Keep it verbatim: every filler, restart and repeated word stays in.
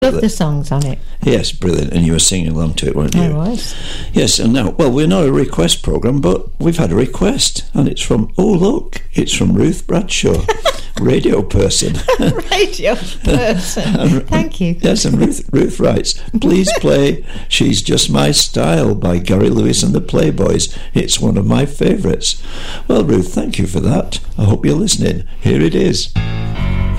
Love the songs on it. Yes, brilliant. And you were singing along to it, weren't you? I was. Yes, and now, well, we're not a request programme, but we've had a request, and it's from, oh, look, it's from Ruth Bradshaw, radio person. Radio person. and, Thank you. Yes, and Ruth, Ruth writes, please play She's Just My Style by Gary Lewis and the Playboys. It's one of my favourites. Well, Ruth, thank you for that. I hope you're listening. Here it is.